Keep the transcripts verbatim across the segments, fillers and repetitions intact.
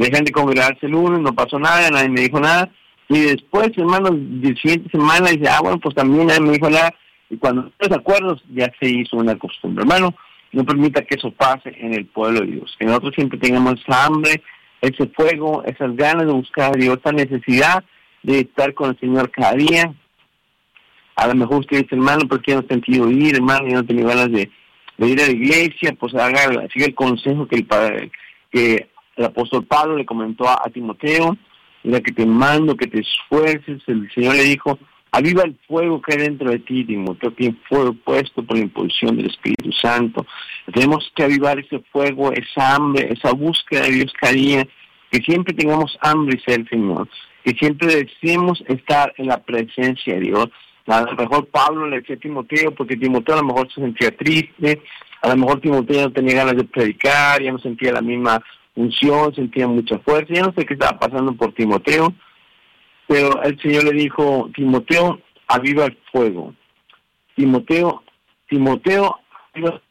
dejan de congregarse el lunes, no pasó nada, nadie me dijo nada. Y después, hermano, la siguiente semana dice, ah, bueno, pues también nadie me dijo nada. Y cuando los acuerdos ya se hizo una costumbre. Hermano, no permita que eso pase en el pueblo de Dios. Que nosotros siempre tengamos esa hambre, ese fuego, esas ganas de buscar a Dios, esa necesidad de estar con el Señor cada día. A lo mejor usted dice, hermano, ¿por qué no he sentido ir, hermano? Yo no he tenido ganas de, de ir a la iglesia. Pues haga, siga el consejo que el, padre, que el apóstol Pablo le comentó a, a Timoteo. Mira que te mando, que te esfuerces. El Señor le dijo, aviva el fuego que hay dentro de ti, Timoteo, que fuego puesto por la impulsión del Espíritu Santo. Tenemos que avivar ese fuego, esa hambre, esa búsqueda de Dios cada día, que siempre tengamos hambre y sed, Señor, que siempre deseemos estar en la presencia de Dios. A lo mejor Pablo le decía a Timoteo, porque Timoteo a lo mejor se sentía triste, a lo mejor Timoteo no tenía ganas de predicar, ya no sentía la misma unción, sentía mucha fuerza, ya no sé qué estaba pasando por Timoteo, pero el Señor le dijo, Timoteo, aviva el fuego. Timoteo, Timoteo, aviva.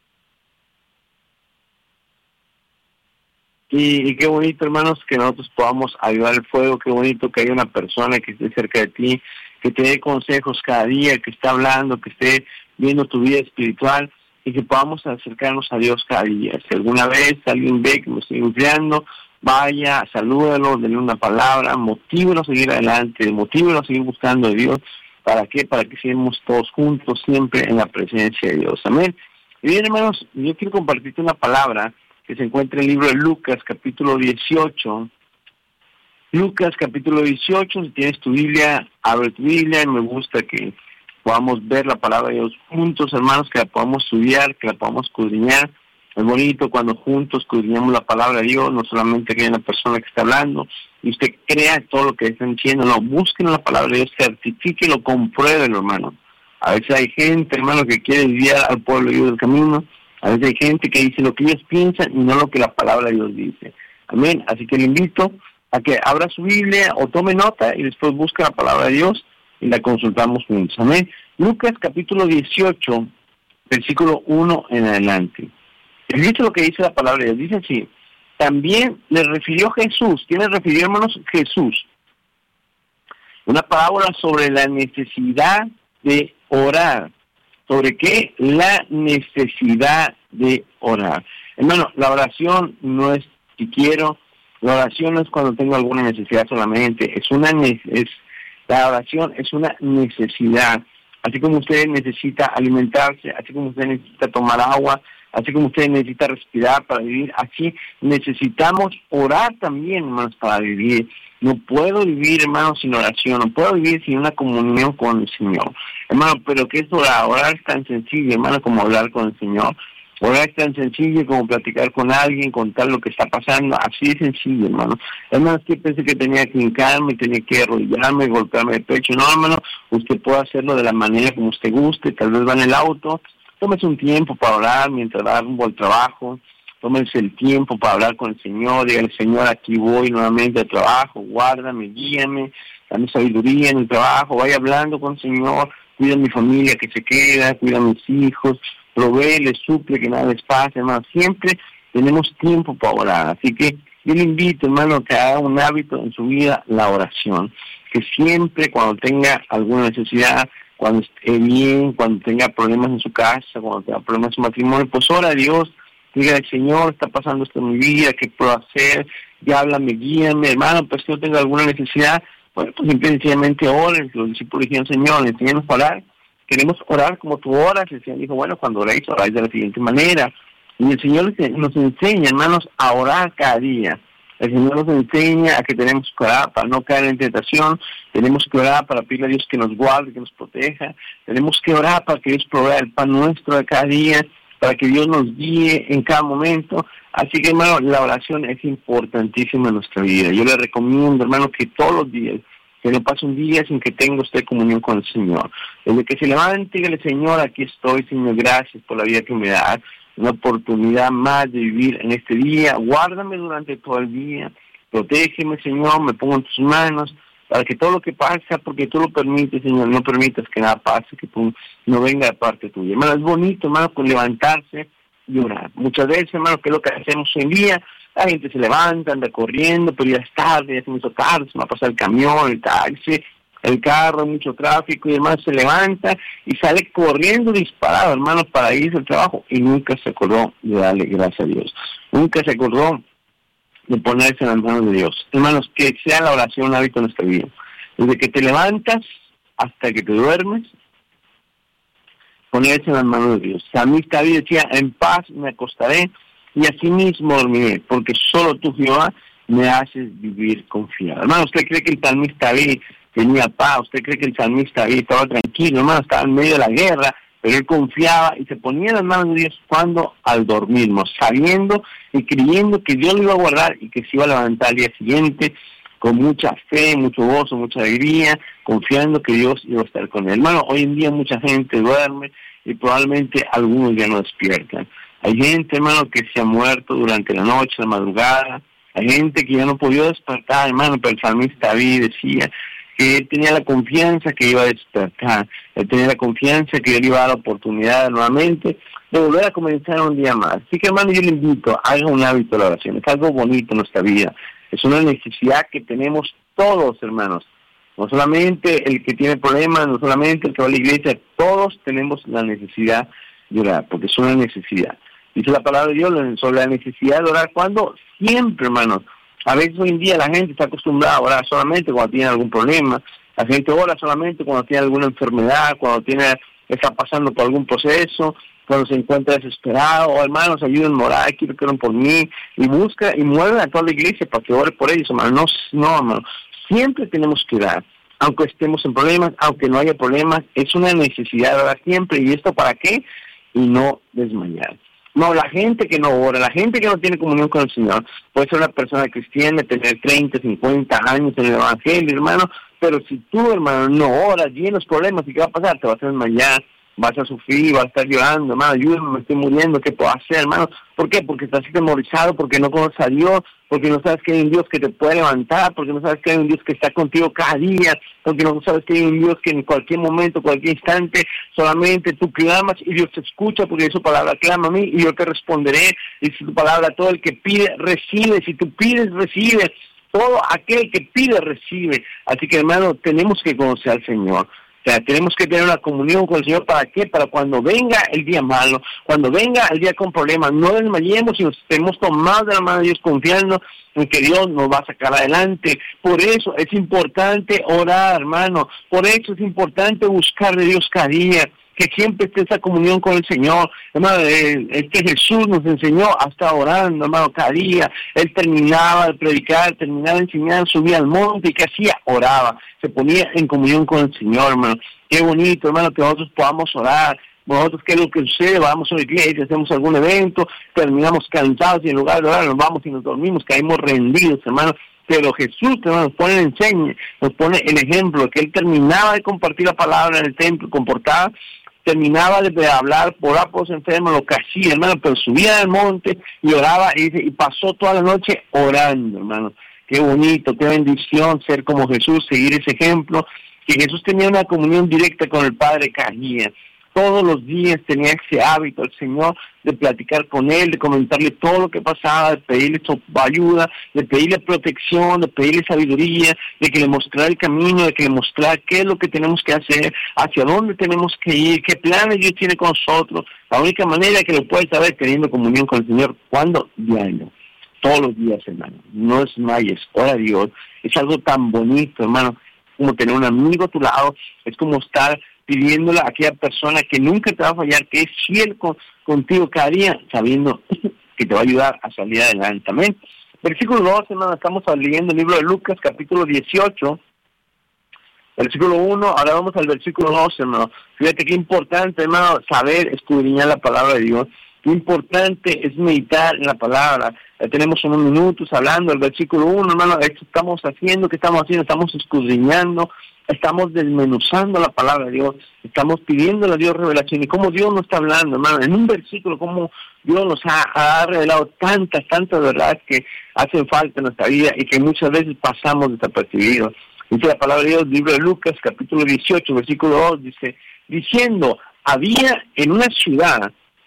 Y, y qué bonito, hermanos, que nosotros podamos avivar el fuego, qué bonito que haya una persona que esté cerca de ti, que te dé consejos cada día, que esté hablando, que esté viendo tu vida espiritual, y que podamos acercarnos a Dios cada día. Si alguna vez alguien ve que me estoy enfriando, vaya, salúdalo, denle una palabra, motívelo a seguir adelante, motívelo a seguir buscando a Dios. ¿Para qué? Para que sigamos todos juntos siempre en la presencia de Dios. Amén. Y bien, hermanos, yo quiero compartirte una palabra que se encuentra en el libro de Lucas, capítulo dieciocho. Lucas, capítulo dieciocho, si tienes tu Biblia, abre tu Biblia, y me gusta que podamos ver la palabra de Dios juntos, hermanos, que la podamos estudiar, que la podamos escudriñar. Es bonito cuando juntos escudriñamos la palabra de Dios, no solamente que hay una persona que está hablando, y usted crea todo lo que están diciendo, no, busquen la palabra de Dios, certifíquelo, compruébelo, hermano. A veces hay gente, hermano, que quiere guiar al pueblo de Dios del camino, a veces hay gente que dice lo que ellos piensan y no lo que la palabra de Dios dice. Amén. Así que le invito a que abra su Biblia o tome nota y después busque la palabra de Dios y la consultamos juntos. Amén. Lucas capítulo dieciocho, versículo uno en adelante. Dice lo que dice la palabra de Dios. Dice así, también le refirió Jesús. ¿Quién le refirió, hermanos? Jesús. Una parábola sobre la necesidad de orar. ¿Sobre qué? La necesidad de orar. Hermano, la oración no es si quiero, la oración no es cuando tengo alguna necesidad solamente, es una es la oración es una necesidad. Así como usted necesita alimentarse, así como usted necesita tomar agua, así como usted necesita respirar para vivir, así necesitamos orar también, hermanos, para vivir. No puedo vivir, hermanos, sin oración, no puedo vivir sin una comunión con el Señor. Hermano, pero ¿qué es orar? Orar es tan sencillo, hermano, como hablar con el Señor. Orar es tan sencillo como platicar con alguien, contar lo que está pasando, así de sencillo, hermano. Hermano, es que pensé que tenía que hincarme, tenía que arrodillarme, golpearme el pecho. No, hermano, usted puede hacerlo de la manera como usted guste, tal vez va en el auto, tómese un tiempo para orar mientras va rumbo al trabajo, tómese el tiempo para hablar con el Señor, dígale, Señor, aquí voy nuevamente al trabajo, guárdame, guíame, dame sabiduría en el trabajo, vaya hablando con el Señor, cuida a mi familia que se queda, cuida a mis hijos, provee, les suple que nada les pase, hermano. Siempre tenemos tiempo para orar, así que yo le invito, hermano, que haga un hábito en su vida, la oración, que siempre cuando tenga alguna necesidad, cuando esté bien, cuando tenga problemas en su casa, cuando tenga problemas en su matrimonio, pues ora a Dios, diga, Señor, está pasando esto en mi vida, ¿qué puedo hacer? Ya háblame, guíame, hermano, pues si yo tengo alguna necesidad, bueno, pues simple y sencillamente oren. Los discípulos dijeron, Señor, enséñanos a orar, queremos orar como tú oras. El Señor dijo, bueno, cuando oréis, oráis de la siguiente manera. Y el Señor nos enseña, hermanos, a orar cada día. El Señor nos enseña a que tenemos que orar para no caer en tentación, tenemos que orar para pedirle a Dios que nos guarde, que nos proteja, tenemos que orar para que Dios provea el pan nuestro de cada día, para que Dios nos guíe en cada momento. Así que, hermano, la oración es importantísima en nuestra vida. Yo le recomiendo, hermano, que todos los días, que no pase un día sin que tenga usted comunión con el Señor. Desde que se levante, dígale, Señor, aquí estoy, Señor, gracias por la vida que me das, una oportunidad más de vivir en este día. Guárdame durante todo el día, protégeme, Señor, me pongo en tus manos, para que todo lo que pasa, porque tú lo permites, Señor, no permitas que nada pase, que tú no venga de parte tuya. Hermano, es bonito, hermano, con levantarse y orar. Muchas veces, hermano, ¿qué es lo que hacemos hoy en día? La gente se levanta, anda corriendo, pero ya es tarde, ya es mucho tarde, se va a pasar el camión, el taxi, el carro, mucho tráfico, y hermano se levanta y sale corriendo disparado, hermano, para irse al trabajo, y nunca se acordó de darle gracias a Dios. Nunca se acordó de ponerse en las manos de Dios. Hermanos, que sea la oración un hábito en nuestra vida. Desde que te levantas hasta que te duermes, ponerse en las manos de Dios. Salmista David decía, en paz me acostaré y así mismo dormiré, porque solo tú, Jehová, me haces vivir confiado. Hermano, ¿usted cree que el salmista David tenía paz? ¿Usted cree que el salmista David estaba tranquilo? Hermano, estaba en medio de la guerra, pero él confiaba y se ponía en las manos de Dios cuando al dormirnos, sabiendo y creyendo que Dios lo iba a guardar y que se iba a levantar al día siguiente con mucha fe, mucho gozo, mucha alegría, confiando que Dios iba a estar con él. Hermano, hoy en día mucha gente duerme y probablemente algunos ya no despiertan. Hay gente, hermano, que se ha muerto durante la noche, la madrugada. Hay gente que ya no podía despertar, hermano, pero el salmista David decía que él tenía la confianza que iba a despertar, él tenía la confianza que él iba a dar la oportunidad nuevamente de volver a comenzar un día más. Así que, hermano, yo le invito, haga un hábito de la oración, es algo bonito en nuestra vida, es una necesidad que tenemos todos, hermanos, no solamente el que tiene problemas, no solamente el que va a la iglesia, todos tenemos la necesidad de orar, porque es una necesidad. Dice la palabra de Dios sobre la necesidad de orar, ¿cuándo? Siempre, hermanos. A veces hoy en día la gente está acostumbrada a orar solamente cuando tiene algún problema, la gente ora solamente cuando tiene alguna enfermedad, cuando tiene está pasando por algún proceso, cuando se encuentra desesperado, oh, hermanos, ayúdenme a orar, quiero que oren por mí, y busca y mueve a toda la iglesia para que ore por ellos, hermano. No, no, hermano, siempre tenemos que orar, aunque estemos en problemas, aunque no haya problemas, es una necesidad de orar siempre, ¿y esto para qué? Y no desmayar. No, la gente que no ora, la gente que no tiene comunión con el Señor, puede ser una persona cristiana, tener treinta, cincuenta años en el Evangelio, hermano, pero si tú, hermano, no oras, llenos problemas, ¿y qué va a pasar? Te vas a desmayar, vas a sufrir, vas a estar llorando, hermano, ayúdame, me estoy muriendo, ¿qué puedo hacer, hermano? ¿Por qué? Porque estás atemorizado, porque no conoces a Dios, porque no sabes que hay un Dios que te puede levantar, porque no sabes que hay un Dios que está contigo cada día, porque no sabes que hay un Dios que en cualquier momento, cualquier instante, solamente tú clamas y Dios te escucha, porque su palabra clama a mí y yo te responderé, y si tu palabra, todo el que pide, recibe, si tú pides, recibe, todo aquel que pide, recibe. Así que, hermano, tenemos que conocer al Señor. O sea, tenemos que tener una comunión con el Señor. ¿Para qué? Para cuando venga el día malo, cuando venga el día con problemas, no desmayemos y nos estemos tomados de la mano de Dios, confiando en que Dios nos va a sacar adelante. Por eso es importante orar, hermano. Por eso es importante buscar de Dios cada día, que siempre esté esa comunión con el Señor. Hermano, es que Jesús nos enseñó a estar orando, hermano, cada día. Él terminaba de predicar, terminaba de enseñar, subía al monte, y ¿qué hacía? Oraba, se ponía en comunión con el Señor, hermano. Qué bonito, hermano, que nosotros podamos orar. Nosotros, ¿qué es lo que sucede? Vamos a la iglesia, hacemos algún evento, terminamos cansados y en lugar de orar nos vamos y nos dormimos, caímos rendidos, hermano. Pero Jesús, hermano, nos pone el enseñe, nos pone el ejemplo, que Él terminaba de compartir la palabra en el templo, comportaba, terminaba de hablar por apos enfermos, lo que hacía, hermano, pero subía al monte y oraba y, y pasó toda la noche orando, hermano. Qué bonito, qué bendición ser como Jesús, seguir ese ejemplo, que Jesús tenía una comunión directa con el Padre cada día. Todos los días tenía ese hábito el Señor de platicar con Él, de comentarle todo lo que pasaba, de pedirle su ayuda, de pedirle protección, de pedirle sabiduría, de que le mostrara el camino, de que le mostrara qué es lo que tenemos que hacer, hacia dónde tenemos que ir, qué planes Dios tiene con nosotros. La única manera que lo puedes saber teniendo comunión con el Señor, ¿cuándo? Diario, todos los días, hermano. No desmayes, ora a Dios. Es algo tan bonito, hermano, como tener un amigo a tu lado, es como estar pidiéndole a aquella persona que nunca te va a fallar, que es fiel con, contigo cada día, sabiendo que te va a ayudar a salir adelante. Amén. Versículo dos, hermano, estamos leyendo el libro de Lucas, capítulo dieciocho, versículo uno, ahora vamos al versículo dos, hermano. Fíjate qué importante, hermano, saber escudriñar la palabra de Dios. Qué importante es meditar en la palabra. Ya tenemos unos minutos hablando del versículo uno, hermano, esto estamos haciendo, ¿qué estamos haciendo? Estamos escudriñando, estamos desmenuzando la palabra de Dios, estamos pidiéndole a Dios revelación. Y cómo Dios nos está hablando, hermano, en un versículo, cómo Dios nos ha, ha revelado tantas, tantas verdades que hacen falta en nuestra vida y que muchas veces pasamos desapercibidos. Dice la palabra de Dios, libro de Lucas, capítulo dieciocho, versículo dos, dice, diciendo, había en una ciudad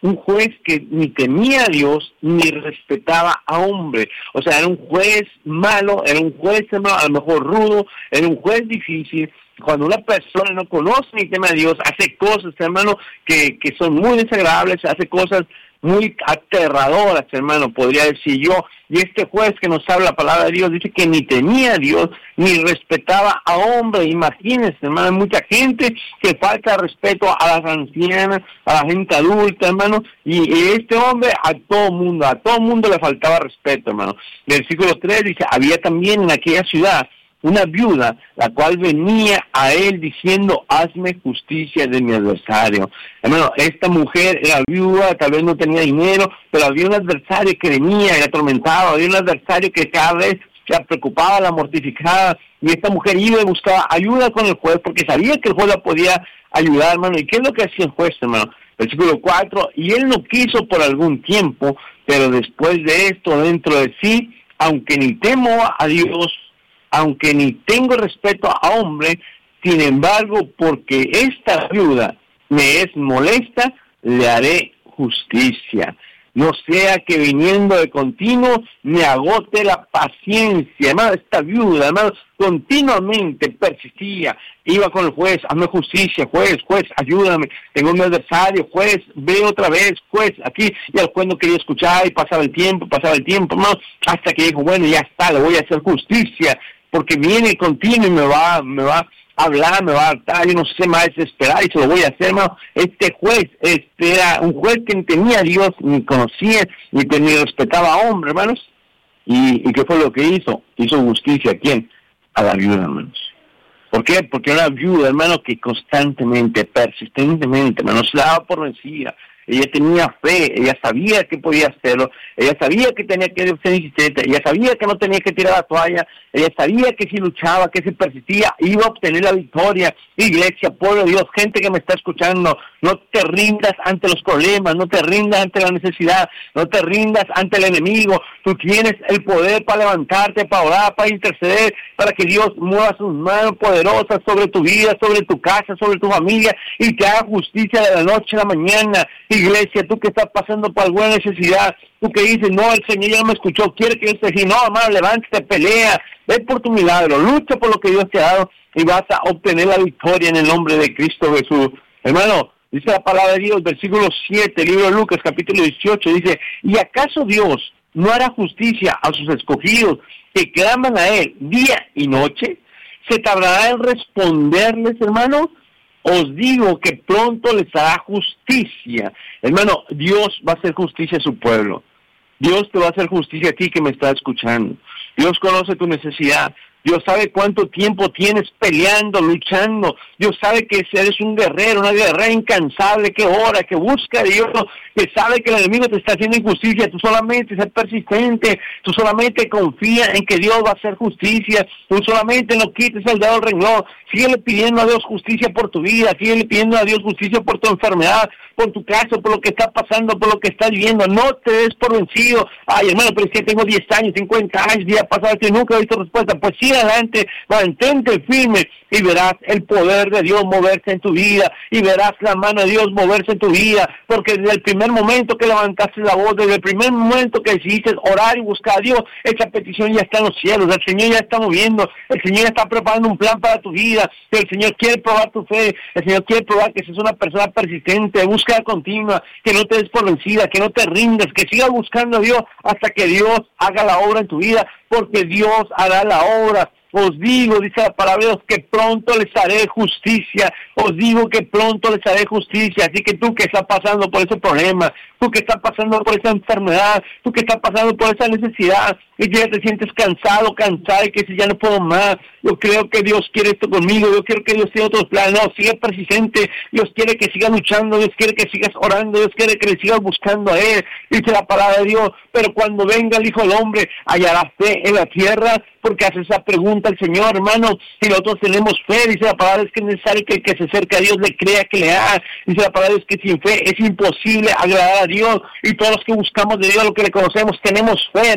un juez que ni temía a Dios ni respetaba a hombre. O sea, era un juez malo, era un juez, hermano, a lo mejor rudo, era un juez difícil. Cuando una persona no conoce ni teme a Dios, hace cosas, hermano, que, que son muy desagradables, hace cosas muy aterradoras, hermano, podría decir yo. Y este juez que nos habla la palabra de Dios dice que ni temía a Dios, ni respetaba a hombre. Imagínense, hermano, hay mucha gente que falta respeto a las ancianas, a la gente adulta, hermano, y, y este hombre a todo mundo, a todo mundo le faltaba respeto, hermano. Versículo tres dice, había también en aquella ciudad una viuda, la cual venía a él diciendo, hazme justicia de mi adversario. Hermano, esta mujer era viuda, tal vez no tenía dinero, pero había un adversario que venía y la atormentaba, había un adversario que cada vez la preocupaba, la mortificaba, y esta mujer iba y buscaba ayuda con el juez, porque sabía que el juez la podía ayudar, hermano. ¿Y qué es lo que hacía el juez, hermano? Versículo cuatro, y él no quiso por algún tiempo, pero después de esto, dentro de sí, aunque ni temo a Dios, aunque ni tengo respeto a hombre, sin embargo, porque esta viuda me es molesta, le haré justicia. No sea que viniendo de continuo me agote la paciencia. Hermano, esta viuda, hermano, continuamente persistía. Iba con el juez, hazme justicia, juez, juez, ayúdame. Tengo un adversario, juez, ve otra vez, juez, aquí. Y el juez no quería escuchar y pasaba el tiempo, pasaba el tiempo, hermano, hasta que dijo, bueno, ya está, le voy a hacer justicia, porque viene continuo y me va, me va hablar, me va a hartar, yo no sé, me va a desesperar y se lo voy a hacer, hermano. Este juez, este era un juez que ni tenía a Dios, ni conocía, ni, ni respetaba a hombre, hermanos. ¿Y, ¿Y qué fue lo que hizo? Hizo justicia ¿a quién? A la viuda, hermanos. ¿Por qué? Porque era una viuda, hermano, que constantemente, persistentemente, hermano, se daba por vencida. Ella tenía fe, ella sabía que podía hacerlo, ella sabía que tenía que ser insistente, ella sabía que no tenía que tirar la toalla, ella sabía que si luchaba, que si persistía, iba a obtener la victoria. Iglesia, pueblo de Dios, gente que me está escuchando, no te rindas ante los problemas, no te rindas ante la necesidad, no te rindas ante el enemigo. Tú tienes el poder para levantarte, para orar, para interceder, para que Dios mueva sus manos poderosas sobre tu vida, sobre tu casa, sobre tu familia, y te haga justicia de la noche a la mañana. Iglesia, tú que estás pasando por alguna necesidad, tú que dices, no, el Señor ya no me escuchó, quiere que yo te diga, no, hermano, levántate, pelea, ve por tu milagro, lucha por lo que Dios te ha dado y vas a obtener la victoria en el nombre de Cristo Jesús. Hermano, dice la palabra de Dios, versículo siete, libro de Lucas, capítulo dieciocho, dice, ¿y acaso Dios no hará justicia a sus escogidos que claman a Él día y noche? ¿Se tardará en responderles, hermano? Os digo que pronto les hará justicia. Hermano, Dios va a hacer justicia a su pueblo. Dios te va a hacer justicia a ti que me estás escuchando. Dios conoce tu necesidad. Dios sabe cuánto tiempo tienes peleando, luchando. Dios sabe que eres un guerrero, una guerrera incansable, que ora, que busca a Dios, que sabe que el enemigo te está haciendo injusticia. Tú solamente sé persistente, tú solamente confía en que Dios va a hacer justicia. Tú solamente no quites el dedo del renglón. Síguele pidiendo a Dios justicia por tu vida, síguele pidiendo a Dios justicia por tu enfermedad, por tu caso, por lo que está pasando, por lo que estás viviendo. No te des por vencido. Ay, hermano, pero es que tengo diez años, cincuenta años, día pasado que nunca he visto respuesta. Pues sí, adelante, mantente firme y verás el poder de Dios moverse en tu vida, y verás la mano de Dios moverse en tu vida, porque desde el primer momento que levantaste la voz, desde el primer momento que decidiste orar y buscar a Dios, esa petición ya está en los cielos, el Señor ya está moviendo, el Señor ya está preparando un plan para tu vida, el Señor quiere probar tu fe, el Señor quiere probar que seas una persona persistente, de búsqueda continua, que no te des por vencida, que no te rindas, que sigas buscando a Dios hasta que Dios haga la obra en tu vida, porque Dios hará la obra. Os digo, dice la palabra de Dios, que pronto les haré justicia. Os digo que pronto les haré justicia. Así que tú que estás pasando por ese problema, tú que estás pasando por esa enfermedad, tú que estás pasando por esa necesidad, y ya te sientes cansado, cansada, y que si ya no puedo más, yo creo que Dios quiere esto conmigo, yo quiero que Dios tiene otros planes. No, sigue persistente, Dios quiere que sigas luchando, Dios quiere que sigas orando, Dios quiere que le sigas buscando a Él, dice la palabra de Dios. Pero cuando venga el Hijo del Hombre, hallará fe en la tierra, porque hace esa pregunta el Señor, hermano. Si nosotros tenemos fe, dice la palabra, es que es necesario que el que se acerque a Dios le crea que le haga. Dice la palabra, es que sin fe es imposible agradar a Dios, y todos los que buscamos de Dios, lo que le conocemos, tenemos fe, hermano.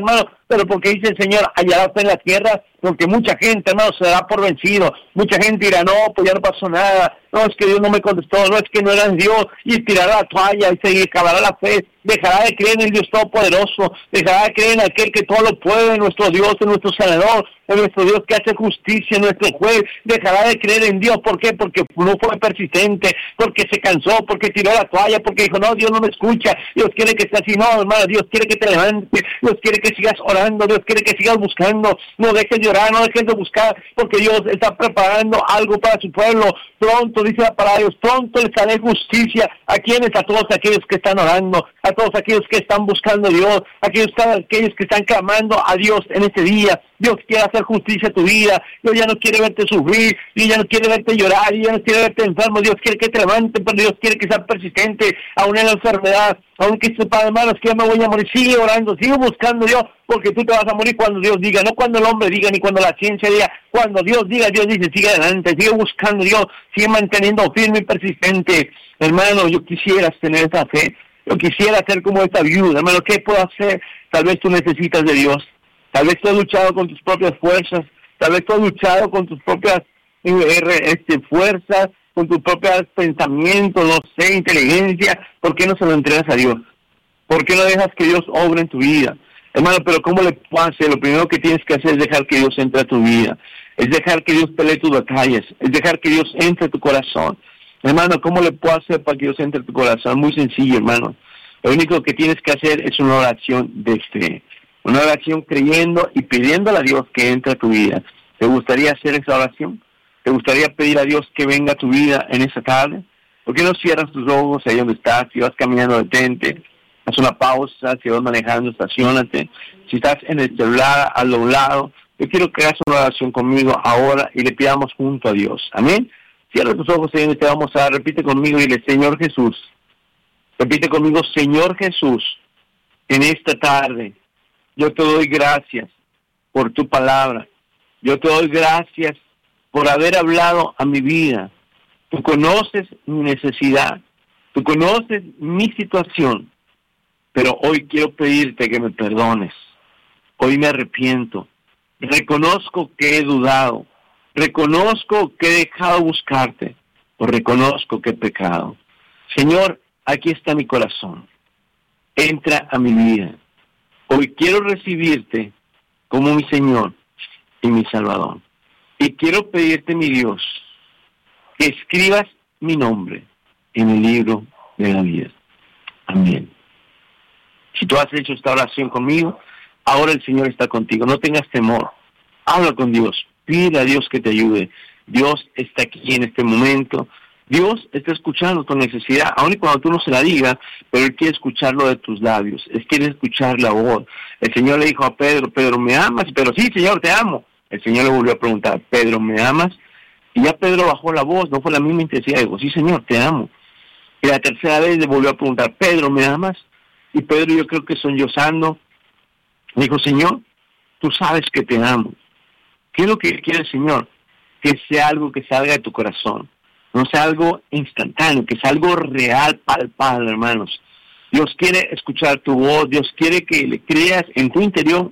pero porque dice el Señor, hallará fe en la tierra, porque mucha gente, hermano, se dará por vencido, mucha gente dirá, no, pues ya no pasó nada, no, es que Dios no me contestó, no, es que no era Dios, y tirará la toalla, y se acabará la fe, dejará de creer en el Dios Todopoderoso, dejará de creer en aquel que todo lo puede, en nuestro Dios, en nuestro Salvador, en nuestro Dios que hace justicia, en nuestro juez, dejará de creer en Dios. ¿Por qué? Porque no fue persistente, porque se cansó, porque tiró la toalla, porque dijo, no, Dios no me escucha, Dios quiere que estés así, no, hermano, Dios quiere que te levantes, Dios quiere que sigas orando, Dios quiere que sigas buscando, no dejes de orar, no dejes de buscar, porque Dios está preparando algo para su pueblo. Pronto, dice la palabra de Dios, pronto les haré justicia. ¿A quienes? A todos aquellos que están orando, a todos aquellos que están buscando a Dios, a aquellos, aquellos que están clamando a Dios en este día. Dios quiere hacer justicia a tu vida. Dios ya no quiere verte sufrir, Dios ya no quiere verte llorar, Dios ya no quiere verte enfermo. Dios quiere que te levantes, pero Dios quiere que seas persistente aún en la enfermedad, aunque sepa, hermanos, que ya me voy a morir. Sigue orando, sigue buscando a Dios, porque tú te vas a morir cuando Dios diga, no cuando el hombre diga, ni cuando la ciencia diga. Cuando Dios diga, Dios dice, sigue adelante, sigue buscando a Dios, sigue manteniendo firme y persistente. Hermano, yo quisiera tener esa fe, yo quisiera ser como esta viuda. Hermano, ¿qué puedo hacer? Tal vez tú necesitas de Dios, tal vez tú has luchado con tus propias fuerzas, tal vez tú has luchado con tus propias eh, este, fuerzas, con tus propios pensamientos, no sé, inteligencia. ¿Por qué no se lo entregas a Dios? ¿Por qué no dejas que Dios obre en tu vida? Hermano, pero ¿cómo le puedo hacer? Lo primero que tienes que hacer es dejar que Dios entre a tu vida, es dejar que Dios pelee tus batallas, es dejar que Dios entre a tu corazón. Hermano, ¿cómo le puedo hacer para que Dios entre a tu corazón? Muy sencillo, hermano. Lo único que tienes que hacer es una oración de fe, una oración creyendo y pidiéndole a Dios que entre a tu vida. ¿Te gustaría hacer esa oración? ¿Te gustaría pedir a Dios que venga a tu vida en esa tarde? ¿Por qué no cierras tus ojos ahí donde estás? Si vas caminando, detente, haz una pausa. Si vas manejando, estaciónate. Si estás en el celular, hazlo a un lado. Yo quiero que hagas una oración conmigo ahora y le pidamos junto a Dios. Amén. Cierra tus ojos ahí donde te vamos a dar. Repite conmigo y dile, Señor Jesús. Repite conmigo, Señor Jesús, en esta tarde yo te doy gracias por tu palabra. Yo te doy gracias por haber hablado a mi vida. Tú conoces mi necesidad, tú conoces mi situación, pero hoy quiero pedirte que me perdones. Hoy me arrepiento, reconozco que he dudado, reconozco que he dejado buscarte, o reconozco que he pecado. Señor, aquí está mi corazón, entra a mi vida. Hoy quiero recibirte como mi Señor y mi Salvador. Y quiero pedirte, mi Dios, que escribas mi nombre en el libro de la vida. Amén. Si tú has hecho esta oración conmigo, ahora el Señor está contigo. No tengas temor. Habla con Dios. Pide a Dios que te ayude. Dios está aquí en este momento. Dios está escuchando tu necesidad, aun y cuando tú no se la digas, pero Él quiere escucharlo de tus labios. Él quiere escuchar la voz. El Señor le dijo a Pedro, Pedro, ¿me amas? Pero sí, Señor, te amo. El Señor le volvió a preguntar, Pedro, ¿me amas? Y ya Pedro bajó la voz, no fue la misma intensidad. Dijo, sí, Señor, te amo. Y la tercera vez le volvió a preguntar, Pedro, ¿me amas? Y Pedro, yo creo que sollozando, dijo, Señor, tú sabes que te amo. ¿Qué es lo que quiere el Señor? Que sea algo que salga de tu corazón. No sea algo instantáneo, que sea algo real, palpable, hermanos. Dios quiere escuchar tu voz, Dios quiere que le creas en tu interior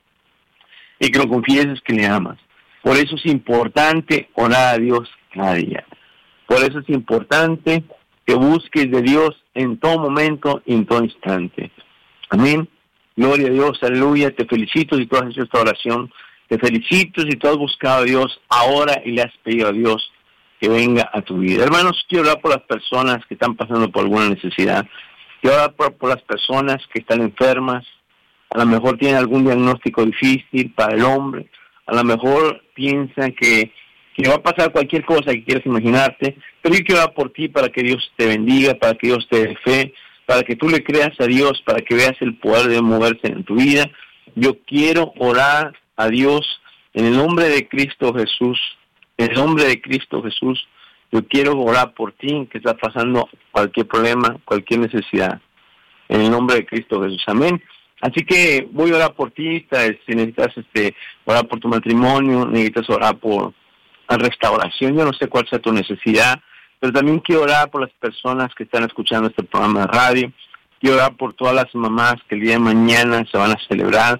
y que lo confieses que le amas. Por eso es importante orar a Dios cada día. Por eso es importante que busques de Dios en todo momento y en todo instante. Amén. Gloria a Dios, aleluya. Te felicito si tú has hecho esta oración. Te felicito si tú has buscado a Dios ahora y le has pedido a Dios que venga a tu vida. Hermanos, quiero orar por las personas que están pasando por alguna necesidad. Quiero orar por, por las personas que están enfermas. A lo mejor tienen algún diagnóstico difícil para el hombre. A lo mejor piensan que, que va a pasar cualquier cosa que quieras imaginarte. Pero yo quiero orar por ti para que Dios te bendiga, para que Dios te dé fe, para que tú le creas a Dios, para que veas el poder de moverse en tu vida. Yo quiero orar a Dios en el nombre de Cristo Jesús. En el nombre de Cristo Jesús, yo quiero orar por ti, que estás pasando cualquier problema, cualquier necesidad. En el nombre de Cristo Jesús, amén. Así que voy a orar por ti, si necesitas este, orar por tu matrimonio, necesitas orar por la restauración, yo no sé cuál sea tu necesidad, pero también quiero orar por las personas que están escuchando este programa de radio. Quiero orar por todas las mamás que el día de mañana se van a celebrar,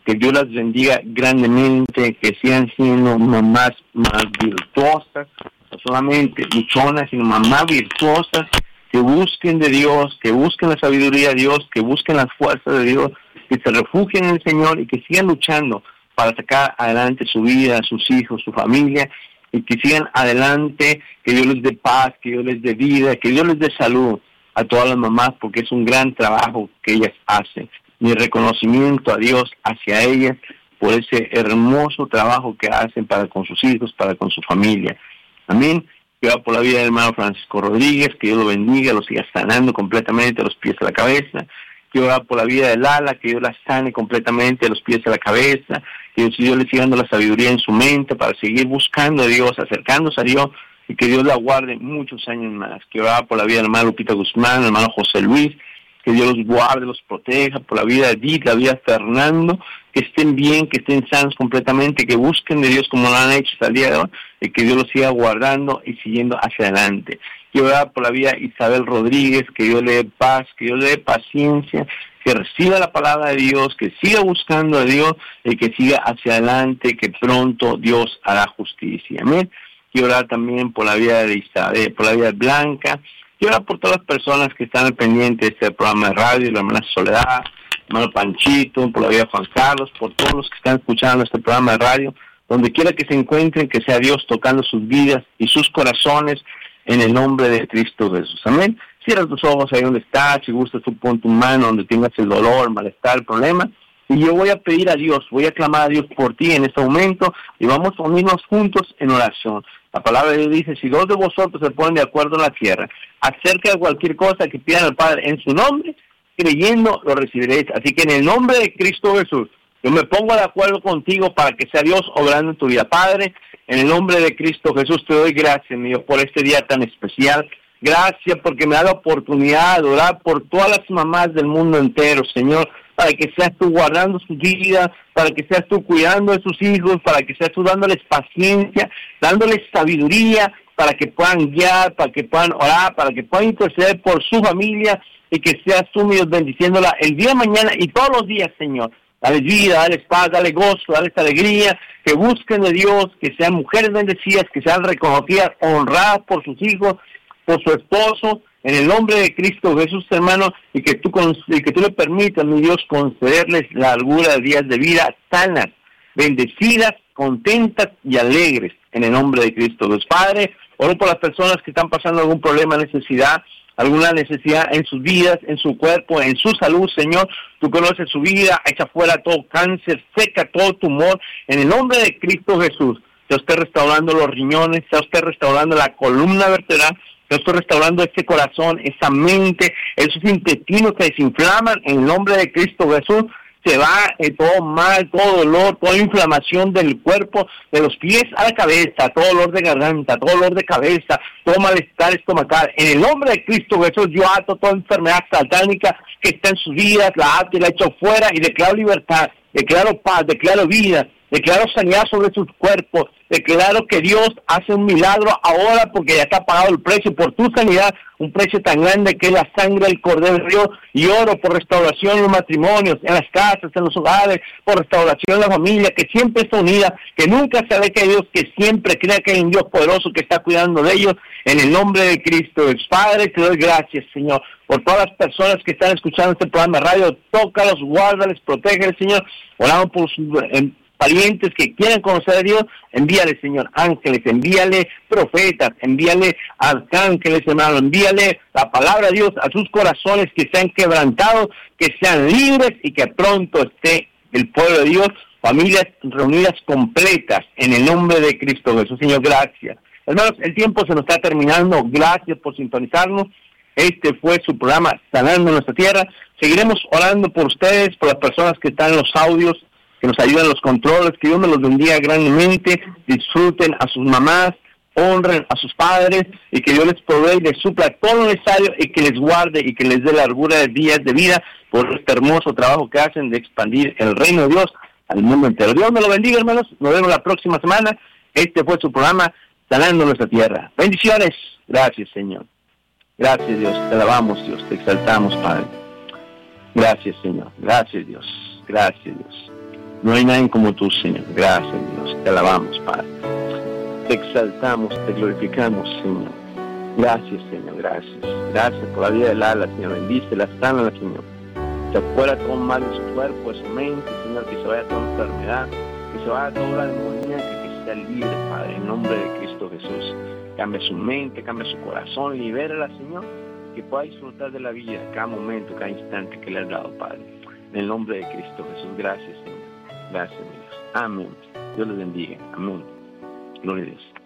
que Dios las bendiga grandemente, que sigan siendo mamás más virtuosas, no solamente luchonas, sino mamás virtuosas, que busquen de Dios, que busquen la sabiduría de Dios, que busquen las fuerzas de Dios, que se refugien en el Señor y que sigan luchando para sacar adelante su vida, sus hijos, su familia, y que sigan adelante, que Dios les dé paz, que Dios les dé vida, que Dios les dé salud a todas las mamás, porque es un gran trabajo que ellas hacen. Mi reconocimiento a Dios hacia ellas por ese hermoso trabajo que hacen para con sus hijos, para con su familia. Amén. Que va por la vida del hermano Francisco Rodríguez, que Dios lo bendiga, lo siga sanando completamente de los pies a la cabeza. Que va por la vida de Lala, que Dios la sane completamente de los pies a la cabeza, que Dios, Dios le siga dando la sabiduría en su mente para seguir buscando a Dios, acercándose a Dios, y que Dios la guarde muchos años más. Que va por la vida del hermano Lupita Guzmán, el hermano José Luis, que Dios los guarde, los proteja, por la vida de Edith, la vida de Fernando, que estén bien, que estén sanos completamente, que busquen de Dios como lo han hecho hasta el día de hoy, y que Dios los siga guardando y siguiendo hacia adelante. Que orar por la vida de Isabel Rodríguez, que Dios le dé paz, que Dios le dé paciencia, que reciba la palabra de Dios, que siga buscando a Dios y que siga hacia adelante, que pronto Dios hará justicia. Amén. Quiero orar también por la vida de Isabel, por la vida de Blanca. Quiero orar por todas las personas que están al pendiente de este programa de radio, la hermana Soledad, el hermano Panchito, por la vida de Juan Carlos, por todos los que están escuchando este programa de radio, donde quiera que se encuentren, que sea Dios tocando sus vidas y sus corazones en el nombre de Cristo Jesús. Amén. Cierra tus ojos ahí donde estás, si gustas tú pon tu mano donde tengas el dolor, el malestar, el problema, y yo voy a pedir a Dios, voy a clamar a Dios por ti en este momento, y vamos a unirnos juntos en oración. La palabra de Dios dice, si dos de vosotros se ponen de acuerdo en la tierra, acerca de cualquier cosa que pidan al Padre en su nombre, creyendo lo recibiréis. Así que en el nombre de Cristo Jesús, yo me pongo de acuerdo contigo para que sea Dios obrando en tu vida. Padre, en el nombre de Cristo Jesús te doy gracias, mi Dios, por este día tan especial. Gracias porque me da la oportunidad de orar por todas las mamás del mundo entero, Señor, para que seas tú guardando su vida, para que seas tú cuidando de sus hijos, para que seas tú dándoles paciencia, dándoles sabiduría, para que puedan guiar, para que puedan orar, para que puedan interceder por su familia, y que seas tú, mi Dios, bendiciéndola el día de mañana y todos los días, Señor. Dale vida, dale paz, dale gozo, dale alegría, que busquen de Dios, que sean mujeres bendecidas, que sean reconocidas, honradas por sus hijos, por su esposo, en el nombre de Cristo Jesús, hermano, y que tú y que tú le permitas, mi Dios, concederles la largura de días de vida sanas, bendecidas, contentas y alegres, en el nombre de Cristo Jesús. Padre, oro por las personas que están pasando algún problema, necesidad, alguna necesidad en sus vidas, en su cuerpo, en su salud, Señor. Tú conoces su vida, echa fuera todo cáncer, seca todo tumor, en el nombre de Cristo Jesús. Sea usted restaurando los riñones, sea usted restaurando la columna vertebral, sea usted restaurando ese corazón, esa mente, esos intestinos que desinflaman, en el nombre de Cristo Jesús. Se va eh, todo mal, todo dolor, toda inflamación del cuerpo, de los pies a la cabeza, todo dolor de garganta, todo dolor de cabeza, todo malestar estomacal. En el nombre de Cristo Jesús, yo ato toda enfermedad satánica que está en sus vidas, la ato y la echo fuera y declaro libertad, declaro paz, declaro vida, declaro sanidad sobre sus cuerpos, declaro que Dios hace un milagro ahora porque ya está pagado el precio por tu sanidad, un precio tan grande que es la sangre del Cordero de Dios, y oro por restauración en los matrimonios, en las casas, en los hogares, por restauración en la familia, que siempre está unida, que nunca se aleje de Dios, que siempre crea que hay un Dios poderoso que está cuidando de ellos, en el nombre de Cristo. Padre, te doy gracias, Señor, por todas las personas que están escuchando este programa de radio, tócalos, guárdales, protege, Señor, oramos por sus eh, parientes que quieran conocer a Dios, envíale, Señor, ángeles, envíale profetas, envíale arcángeles, hermano, envíale la palabra de Dios a sus corazones que sean quebrantados, que sean libres y que pronto esté el pueblo de Dios, familias reunidas completas en el nombre de Cristo Jesús. Señor, gracias. Hermanos, el tiempo se nos está terminando, gracias por sintonizarnos. Este fue su programa Sanando Nuestra Tierra. Seguiremos orando por ustedes, por las personas que están en los audios, que nos ayuden en los controles, que Dios me los bendiga grandemente, disfruten a sus mamás, honren a sus padres, y que Dios les provee y les supla todo lo necesario, y que les guarde y que les dé largura de días de vida por este hermoso trabajo que hacen de expandir el reino de Dios al mundo entero. Dios me lo bendiga, hermanos, nos vemos la próxima semana. Este fue su programa Sanando Nuestra Tierra. Bendiciones, gracias, Señor. Gracias, Dios, te alabamos, Dios, te exaltamos, Padre. Gracias, Señor, gracias, Dios, gracias, Dios. No hay nadie como tú, Señor. Gracias, Dios. Te alabamos, Padre. Te exaltamos, te glorificamos, Señor. Gracias, Señor. Gracias. Gracias por la vida del ala, Señor. Bendícela, sánala, Señor. Se afuera todo mal de su cuerpo, de su mente, Señor, que se vaya toda enfermedad, que se vaya toda la demoníaca, que sea libre, Padre, en nombre de Cristo Jesús. Cambia su mente, cambia su corazón, libérala, Señor, que pueda disfrutar de la vida, cada momento, cada instante que le has dado, Padre. En el nombre de Cristo Jesús, gracias, Señor. Gracias, Dios. Amén. Dios les bendiga. Amén. Gloria a Dios.